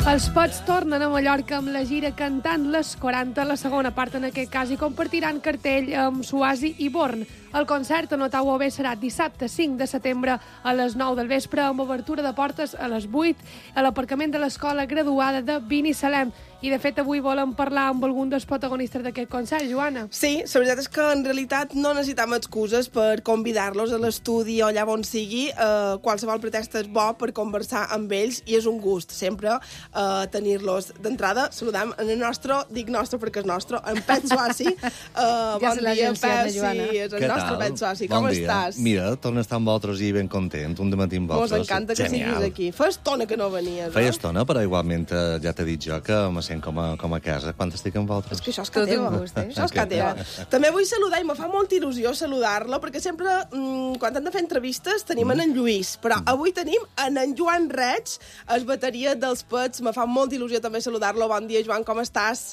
Els Pets tornen a Mallorca amb la gira Cantant les 40, la segona part en aquest cas, i compartiran cartell amb Suasi i Born. El concert a Otago B serà dissabte 5 de setembre a les 9 del vespre, amb obertura de portes a les 8 a l'aparcament de l'escola graduada de Binissalem. I, de fet, avui volem parlar amb algun dels protagonistes d'aquest concert, Joana. Sí, la veritat és que en realitat no necessitem excuses per convidar-los a l'estudi o allà on sigui. Qualsevol pretext és bo per conversar amb ells i és un gust sempre tenir-los. D'entrada, saludem en el nostre, dic nostre perquè és nostre, en Pep Suasi. Bon dia, Pep, sí, és el nostre Pep Suasi. Com estàs? Mira, torno a estar amb vosaltres i ben content, un dematí amb vosaltres. Mos encanta que siguis aquí. Fa estona que no venies, Feia estona, però igualment ja t'he dit jo que me sent com a casa quan estic amb vosaltres. És que això és que teva. Això és que teva. També vull saludar, i me fa molta il·lusió saludar-lo, perquè sempre, quan hem de fer entrevistes, tenim en Lluís, però avui tenim en Joan Reig, el bateria dels Pets. Me fa molta il·lusió també saludar-lo. Bon dia, Joan, com estàs?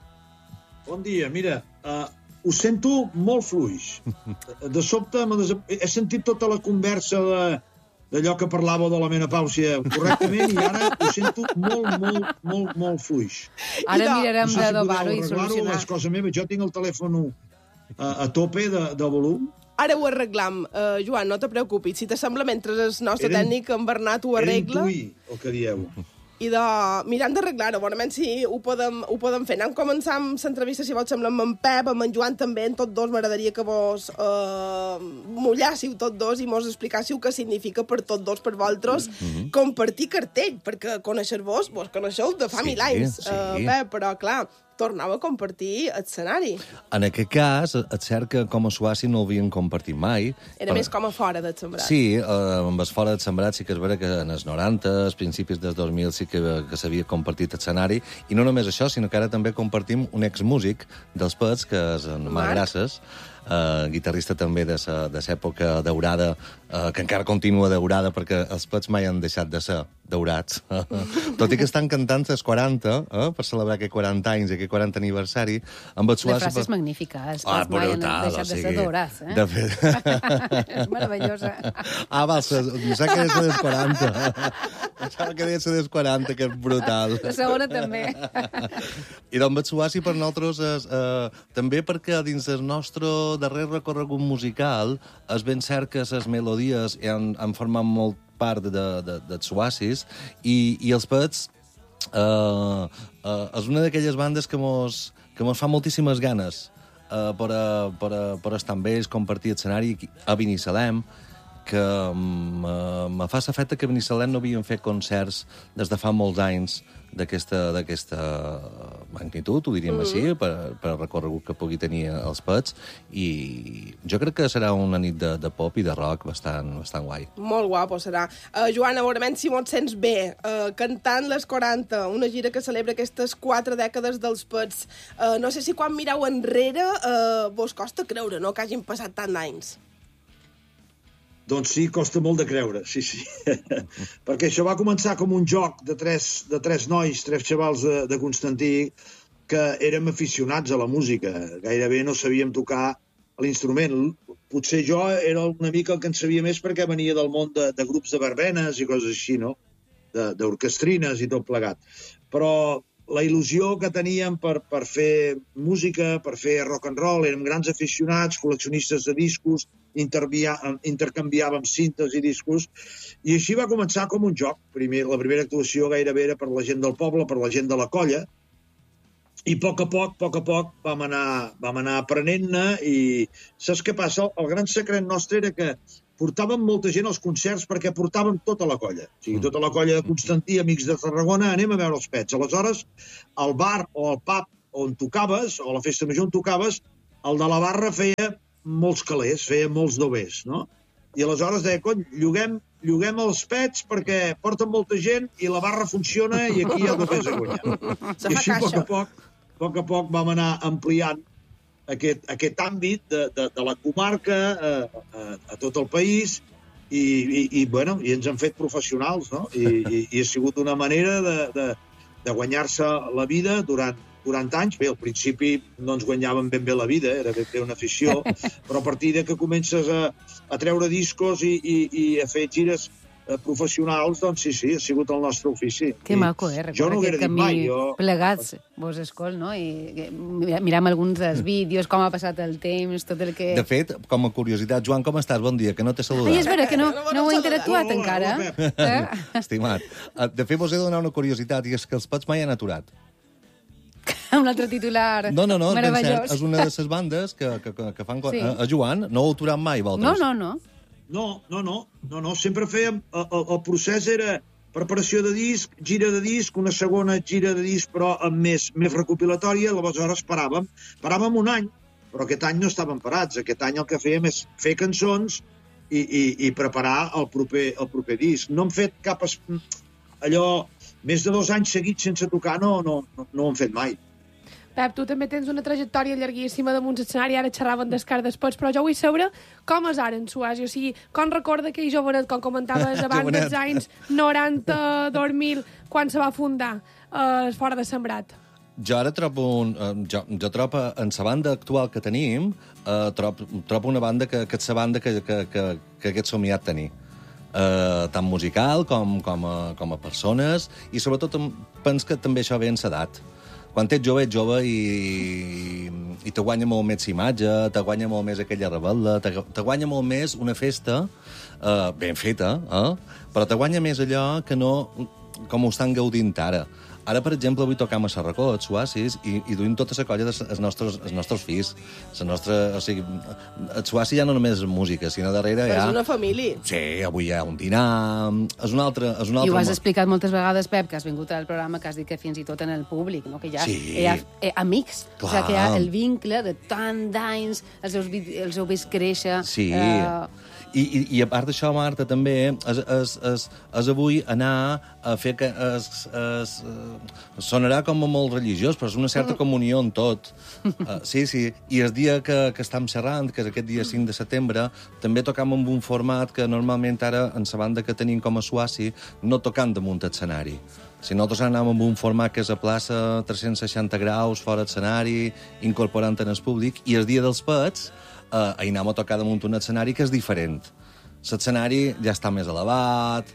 Bon dia, mira, ho sento molt fluix. De sobte he sentit tota la conversa d'allò que parlàveu de la menopàusia correctament i ara ho sento molt fluix. Ara mirarem de d'adobar-ho i solucionar. És cosa meva, jo tinc el telèfon a tope de volum. Ara ho arreglam. Joan, no te preocupis. Si t'assembla, mentre el nostre tècnic, en Bernat, ho arregla... Era intuir el que dieu. I mirant d'arreglar-ho, bonament si ho podem fer. Anem començar amb l'entrevista, si vols, amb en Pep, amb en Joan també, en tots dos. M'agradaria que vos mullássiu tots dos i mos explicàssiu què significa per tots dos, per vosaltres, compartir cartell, perquè conèixer-vos, vos coneixeu de fa 1000 anys, Pep, però clar, tornava a compartir escenari. En aquest cas, és cert que com a Suasi no ho havien compartit mai. Era més com a fora del sembrat. Sí, amb el fora del sembrat sí que és vera que en els 90, als principis dels 2000 sí que s'havia compartit escenari, i no només això, sinó que ara també compartim un exmúsic dels Pets, que és en Marc Grasses, guitarrista també de l'època daurada, que encara continua daurada perquè els Pets mai han deixat de ser daurats. Tot i que estan cantant els 40, per celebrar aquest 40 anys, aquest 40 aniversari, amb el Suasi... La frase és magnífica, els Pets mai han deixat de ser daurats, De fet... És meravellosa. Val, no sé què és dels 40. Pensava que deia dels 40, que és brutal. La segona també. I doncs el Suasi per nosaltres és... també perquè dins el nostre darrer recorregut musical és ben cert que les melodies han format molt part dels Suasis i els Pets és una d'aquelles bandes que mos fa moltíssimes ganes per estar amb ells, compartir escenari a Binissalem, que me fa l'efecte que a Binissalem no havien fet concerts des de fa molts anys d'aquesta magnitud, ho diríem així, per al recorregut que pugui tenir els Pets, i jo crec que serà una nit de pop i de rock bastant guai. Molt guapo serà. Joana, veurem si mos sents bé. Cantant les 40, una gira que celebra aquestes 4 dècades dels Pets. No sé si quan mireu enrere vos costa creure, no?, que hagin passat tant d'anys. Doncs sí, costa molt de creure, sí. Perquè això va començar com un joc de tres nois, 3 xavals de Constantí, que érem aficionats a la música. Gairebé no sabíem tocar l'instrument. Potser jo era una mica el que en sabia més perquè venia del món de grups de verbenes i coses així, no? D'orquestrines i tot plegat. Però la il·lusió que teníem per fer música, per fer rock and roll, érem grans aficionats, col·leccionistes de discos, intercanviàvem cintes i discos, i així va començar com un joc. La primera actuació gairebé era per la gent del poble, per la gent de la colla, i a poc a poc vam anar aprenent-ne, i saps què passa? El gran secret nostre era que portàvem molta gent als concerts perquè portàvem tota la colla. O sigui, tota la colla de Constantí, amics de Tarragona, anem a veure els Pets. Aleshores, el bar o el pub on tocaves, o la festa major on tocaves, el de la barra feia molts calés, feia molts dobers, no? I aleshores deia, cony, lloguem els Pets perquè porten molta gent i la barra funciona i aquí hi ha dobers a guanyar. I així, a poc a poc vam anar ampliant aquest àmbit de la comarca a tot el país i ens han fet professionals, no? I ha sigut una manera de guanyar-se la vida durant anys. Bé, al principi no ens guanyàvem ben bé la vida, era ben bé una afició, però a partir que comences a treure discos i a fer gires professionals, doncs sí, ha sigut el nostre ofici. Que maco, Jo no ho aquest haguera dit mai. plegats, vos escol, no? I miram alguns dels vídeos, com ha passat el temps, tot el que... De fet, com a curiositat, Joan, com estàs? Bon dia, que no t'he saludat. Ai, és vera que no heu interactuat encara. Estimat. De fet, vos he de donar una curiositat, i és que els Pets mai han aturat. Un altre titular No, és ben meravellós. cert. És una de les bandes que fan... Sí. A Joan no ho aturat mai, vosaltres. No, sempre fèiem... El procés era preparació de disc, gira de disc, una segona gira de disc, però amb més recopilatòria, aleshores paràvem un any, però aquest any no estàvem parats. Aquest any el que fèiem és fer cançons i preparar el proper disc. No hem fet cap... Allò, més de 2 anys seguits sense tocar, no ho hem fet mai. Pep, tu també tens una trajectòria llarguíssima damunt l'escenari, ara xerraven d'Escar després, però jo vull saber com és ara en Suàsia, o sigui, com recorda aquell jovenet, com comentaves abans dels anys 90, 2000, quan se va fundar fora de Sembrat? Jo ara trobo jo trobo en la banda actual que tenim, trobo una banda que és la banda que hagués somiat tenir. Tant musical com a persones, i sobretot penso que també això ve en l'edat. Quan ets jove i te guanya molt més imatge, te guanya molt més aquella rebel·la, te guanya molt més una festa ben feta, però te guanya més allò que no com ho estan gaudint ara. Ara, per exemple, avui tocam a Sarracot, Suàcis, i duim tota la colla dels nostres fills. O sigui, el Suàci ja no només és música, sinó darrere hi ha... És una família. Sí, avui hi ha un dinar... És un altre I ho has explicat moltes vegades, Pep, que has vingut al programa, que has dit que fins i tot en el públic, no? Que hi ha amics. Clar. O sigui, que hi ha el vincle de tant d'anys, els heu vist créixer... Sí. I a part d'això, Marta, també és avui anar a fer que... sonarà com molt religiós, però és una certa comunió en tot. Sí. I el dia que estem xerrant, que és aquest dia 5 de setembre, també tocam amb un format que normalment ara, en la banda que tenim com a Suàci, no tocam damunt l'escenari. Si nosaltres anem amb un format que és a plaça 360 graus, fora escenari, incorporant en el públic, i el dia dels Pets hi anem a tocar damunt un escenari que és diferent. L'escenari ja està més elevat,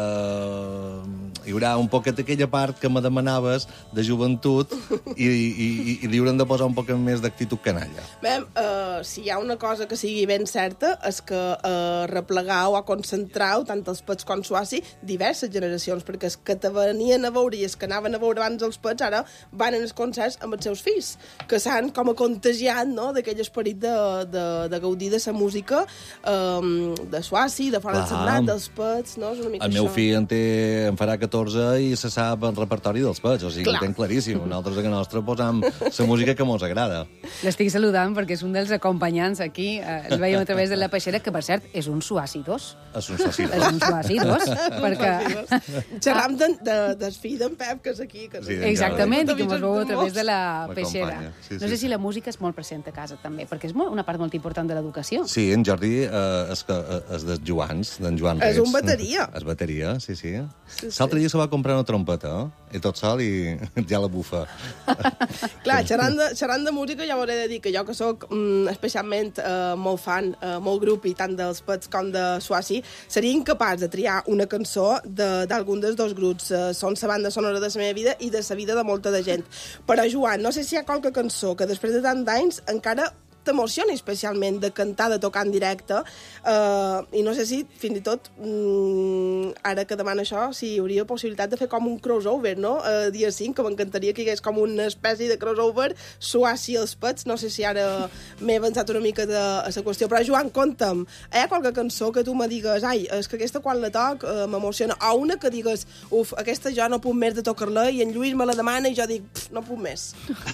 hi haurà un poquet aquella part que me demanaves de joventut i li haurem de posar un poc més d'actitud canalla. Bé, si hi ha una cosa que sigui ben certa és que replegau o concentrau tant els Pets com Suàci diverses generacions, perquè els que te venien a veure i els que anaven a veure abans els Pets ara van als concerts amb els seus fills, que s'han com a contagiat, no?, d'aquell esperit de gaudir de la música de Suàci, de fora del Sembrat, dels Pets, no? És una mica el meu fill en farà 14 i se sap el repertori dels Pets, o sigui, ho tenc claríssim. Nosaltres a casa nostra posam la música que mos agrada. L'estic saludant perquè és un dels acompanyants aquí. El veiem a través de la peixera, que per cert és un Suàci 2. És un Suàci 2. És un Suàci 2, perquè... Xerram del fill d'en Pep, que és aquí. Que sí, exactament, i que mos veu a través de la peixera. Sí, no sé si la música és molt present a casa, també, perquè és una part molt important de l'educació. Sí, en Jordi és dels Joans, d'en Joan Reig. És un bateria. És bateria, sí. L'altre dia se va comprar una trompeta, i tot sol, i ja la bufa. Clar, xerrant de música, ja hauré de dir que jo, que sóc especialment molt fan, molt grupi, tant dels Pets com de Suàci, seria incapaç de triar una cançó d'algun dels dos grups. Són la banda sonora de la meva vida i de la vida de molta de gent. Però, Joan, no sé si hi ha qualque cançó que després de tant d'anys encara t'emociona especialment de cantar, de tocar en directe, i no sé si, fins i tot, ara que demana això, si hi hauria possibilitat de fer com un crossover, no? Dia 5, que m'encantaria que hi hagués com una espècie de crossover, Suàci i els Pets, no sé si ara m'he avançat una mica a la qüestió, però Joan, conta'm, hi ha qualque cançó que tu me digues, ai, és que aquesta quan la toc m'emociona, o una que digues, uf, aquesta jo no puc més de tocar-la, i en Lluís me la demana i jo dic, no puc més.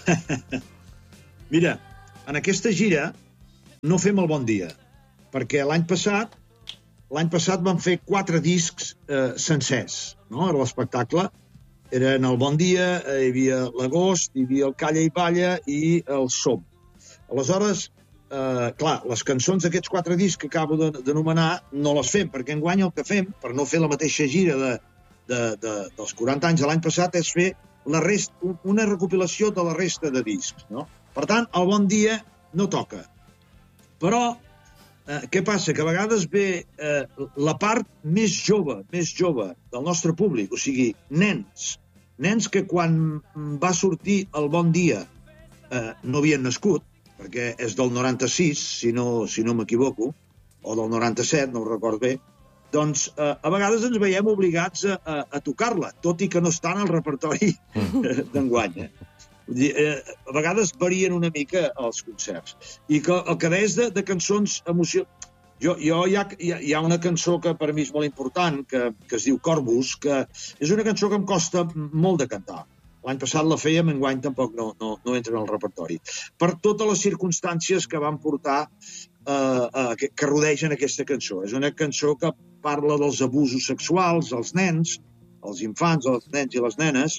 Mira, en aquesta gira no fem el bon dia, perquè l'any passat vam fer 4 discs sencers, no? Era l'espectacle, era en el bon dia, hi havia l'agost, hi havia el Calla i Balla i el Som. Aleshores, clar, les cançons d'aquests 4 discs que acabo d'anomenar no les fem, perquè enguany el que fem, per no fer la mateixa gira dels 40 anys de l'any passat, és fer una recopilació de la resta de discs, no? Per tant, el bon dia no toca. Però Què passa? Que a vegades ve la part més jove del nostre públic, o sigui, nens que quan va sortir el Bon Dia no havien nascut, perquè és del 96, si no m'equivoco, o del 97, no ho record bé, doncs a vegades ens veiem obligats a tocar-la, tot i que no està en el repertori d'enguany. A vegades varien una mica els concerts. I que el que deies de cançons emocionants... Hi ha una cançó que per mi és molt important, que es diu Corvus, que és una cançó que em costa molt de cantar. L'any passat la fèiem, enguany tampoc no entra en el repertori. Per totes les circumstàncies que van portar que rodegen aquesta cançó. És una cançó que parla dels abusos sexuals als nens, als infants, als nens i les nenes,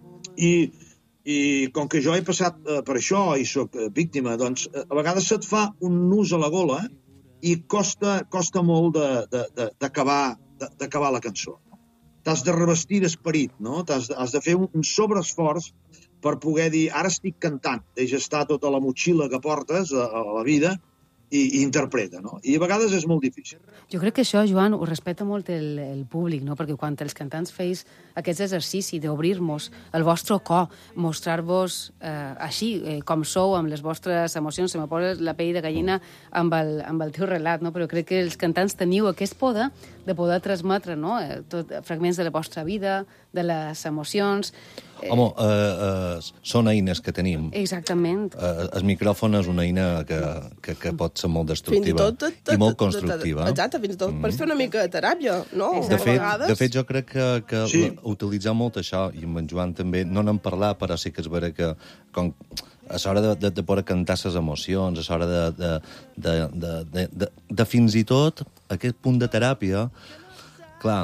i com que jo he passat per això i sóc víctima, doncs a vegades se't fa un nus a la gola i costa molt d'acabar la cançó. T'has de revestir d'esperit, no? Has de fer un sobreesforç per poder dir, ara estic cantant, deixa estar tota la motxilla que portes a la vida i interpreta, no? I a vegades és molt difícil. Jo crec que això, Joan, ho respecta molt el públic, no? Perquè quan els cantants feis aquest exercici d'obrir-vos el vostre cor, mostrar-vos així, com sou, amb les vostres emocions, se me posa la pell de gallina amb el teu relat, no? Però crec que els cantants teniu aquest poder de poder transmetre, no? Fragments de la vostra vida, de les emocions... Home, són eines que tenim. Exactament. El micròfon és una eina que pot ser molt destructiva i molt constructiva. Exacte, fins i tot per fer una mica de teràpia, no? De fet, jo crec que utilitzar molt això, i amb en Joan també, no n'hem parlat, però sí que és vera que a l'hora de poder cantar les emocions, a l'hora de fins i tot aquest punt de teràpia, clar,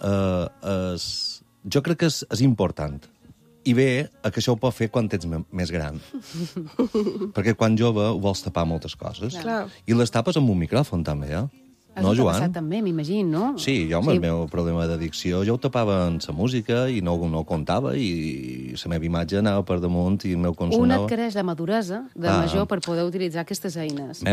jo crec que és important. I bé, que això ho pot fer quan ets més gran. Perquè quan jove ho vols tapar moltes coses. Clar. I les tapes amb un micròfon, també, No, Joan? Has passat també, m'imagino, no? Sí, jo amb el meu problema d'addicció jo ho tapava en la música i no contava i la meva imatge anava per damunt i el meu consum Un anava... adquireix la maduresa de major per poder utilitzar aquestes eines.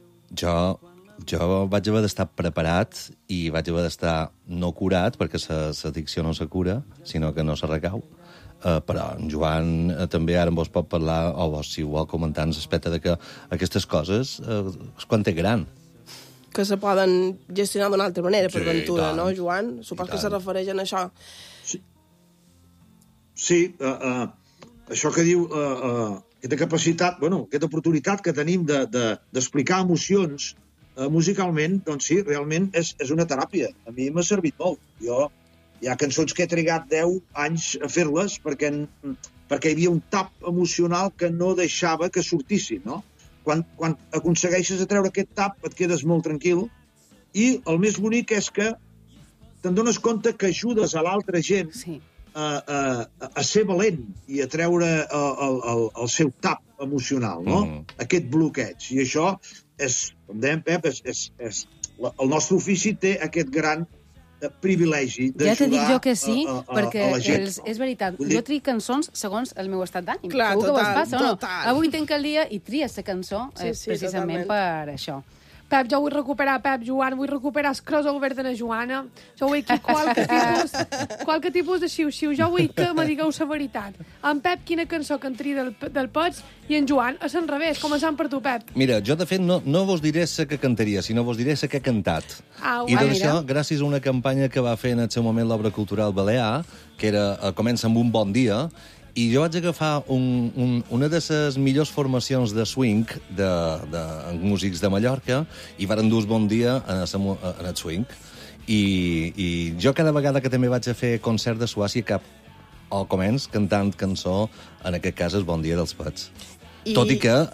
Jo vaig haver d'estar preparat i vaig haver d'estar no curat, perquè l'addicció no se cura, sinó que no se recau. Però en Joan també ara vos pot parlar, o vos, si ho vol comentar, en l'aspecte de que aquestes coses és quan té gran. Que se poden gestionar d'una altra manera, per ventura, no, Joan? Supos que se refereix a això. Sí, això que diu, aquesta capacitat, aquesta oportunitat que tenim d'explicar emocions musicalment, doncs sí, realment és una teràpia. A mi m'ha servit molt. Hi ha cançons que he trigat 10 anys a fer-les perquè hi havia un tap emocional que no deixava que sortissin, no? Quan aconsegueixes a treure aquest tap et quedes molt tranquil i el més bonic és que te'n dones compte que ajudes a l'altra gent a ser valent i a treure el seu tap emocional, no? Aquest bloqueig. I això és, com dèiem, Pep, el nostre ofici té aquest gran privilegi d'ajudar ja t'he dit jo que sí, perquè a la gent. És veritat, jo trio cançons segons el meu estat d'ànim. Clar, total. Avui tenc el dia i tries la cançó precisament per això. Pep, jo vull recuperar, Joan, vull recuperar el crossover de la Joana. Jo vull aquí qualque tipus de xiu-xiu. Jo vull que me digueu la veritat. En Pep, quina cançó cantaria del Pots, i en Joan, a l'enrevés, començant per tu, Pep. Mira, jo, de fet, no vos diré la que cantaria, sinó vos diré la que he cantat. I d'això, gràcies a una campanya que va fer en el seu moment l'Obra Cultural Balear, que era Comença amb un bon dia, i jo vaig agafar una de les millors formacions de swing de músics de Mallorca i varen dur bon dia en el swing. I jo cada vegada que també vaig a fer concert de Suàcia començ cantant cançó, en aquest cas és Bon dia dels Pets. Tot i que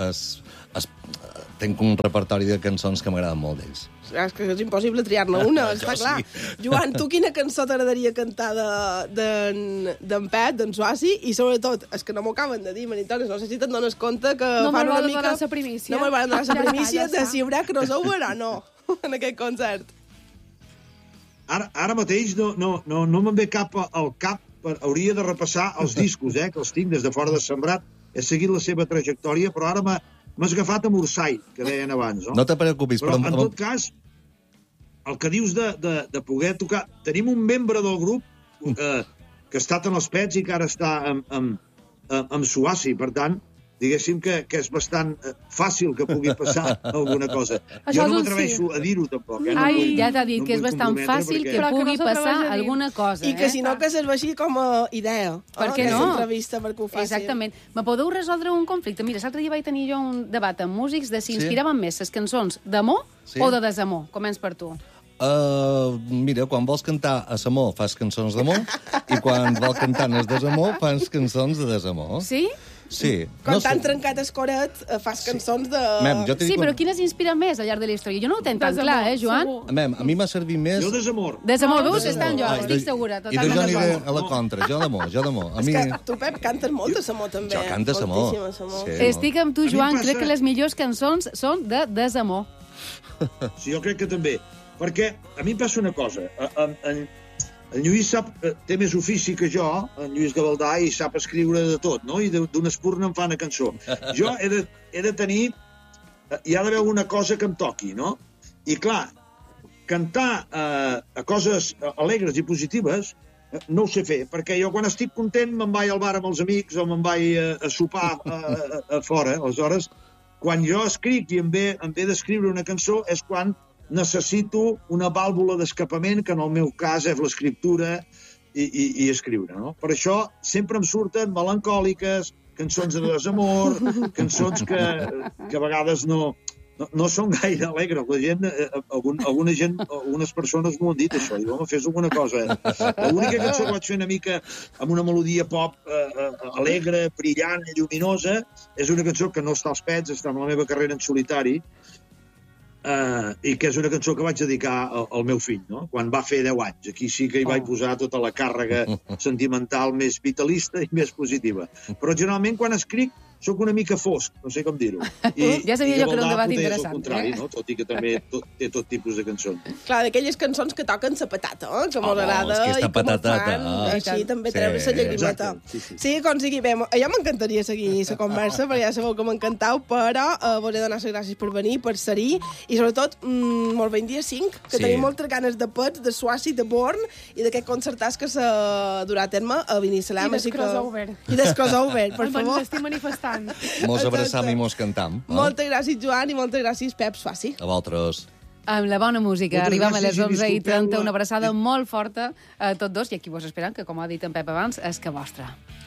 tinc un repertori de cançons que m'agraden molt d'ells. És que és impossible triar-ne una, està clar. Joan, tu quina cançó t'agradaria cantar d'en Pep, d'en Suàcia, i sobretot, és que no m'ho acaben de dir, manitones, no sé si te'n dones compte que fan una mica... No m'ho van donar No m'ho van donar la primícia de si hi haurà crossover o no, en aquest concert. Ara mateix no me'n ve cap al cap, hauria de repassar els discos, que els tinc des de fora de Sembrat, he seguit la seva trajectòria, però ara m'has agafat a Mursai, que deien abans, no? No te preocupis, però en tot cas, el que dius de poder tocar... Tenim un membre del grup que ha estat en els Pets i que ara està amb Suassi, per tant, diguéssim que és bastant fàcil que pugui passar alguna cosa. Jo no m'atreveixo a dir-ho, tampoc. Ai, ja t'ha dit que és bastant fàcil que pugui passar alguna cosa. I que si no, que serveixi com a idea. Per què no? Entrevista perquè ho faci. Exactament. Me podeu resoldre un conflicte? Mira, l'altre dia vaig tenir jo un debat amb músics de si inspiraven més les cançons d'amor o de desamor. Començ per tu. Mira, quan vols cantar a l'amor fas cançons d'amor i quan vols cantar en el desamor fas cançons de desamor. Sí? Sí. Quan t'han trencat el coret, fas cançons de... Sí, però quines inspira més al llarg de la història? Jo no ho tenc tan clar, Joan? A mi m'ha servit més... Jo desamor. Desamor, veus? Està en jo, estic segura. I de jo aniré a la contra, jo d'amor. És que tu, Pep, cantes molt de amor, també. Jo canto amor. Estic amb tu, Joan. Crec que les millors cançons són de desamor. Sí, jo crec que també. Perquè a mi em passa una cosa. En Lluís té més ofici que jo, en Lluís Gavaldà, i sap escriure de tot, no? I d'una espurna em fa una cançó. Jo he de tenir... Hi ha d'haver alguna cosa que em toqui, no? I clar, cantar a coses alegres i positives no ho sé fer, perquè jo quan estic content me'n vaig al bar amb els amics o me'n vaig a sopar a fora. Aleshores, quan jo escric i em ve d'escriure una cançó és quan necessito una vàlvula d'escapament, que en el meu cas és l'escriptura i escriure, no? Per això sempre em surten melancòliques, cançons de desamor, cançons que a vegades no són gaire alegres. La gent, algunes persones m'ho han dit, això. Diu, home, fes alguna cosa. L'única cançó que vaig fer una mica amb una melodia pop alegre, brillant, lluminosa, és una cançó que no està als Pets, està en la meva carrera en solitari, i que és una cançó que vaig dedicar al meu fill, no? Quan va fer 10 anys. Aquí sí que hi vaig posar tota la càrrega sentimental més vitalista i més positiva. Però generalment quan escric soc una mica fosc, no sé com dir-ho. Ja sabia jo que era un debat interessant. És el contrari, no? Tot i que també té tot tipus de cançons. Clar, d'aquelles cançons que toquen la patata, que molt agrada, i que me fan així també treure la llagrimeta. Sí, com sigui bé. Ja m'encantaria seguir la conversa, perquè ja sabeu que m'encantau, però vos he d'anar les gràcies per venir, per ser-hi, i sobretot, molt ben dia 5, que tenim moltes ganes de Pets, de Suassi, de Born, i d'aquest concertàs que se durà a terme a Binissalem. I d'Escrossover. I d'Escrossover, per favor. Estic manifestant. Mos abraçam i mos cantam. Moltes gràcies, Joan, i moltes gràcies, Pep Suassi. A vosaltres. Amb la bona música. Arribem a les 11:30. Una abraçada molt forta a tots dos, i aquí vos esperem, que com ha dit en Pep abans, és que vostra.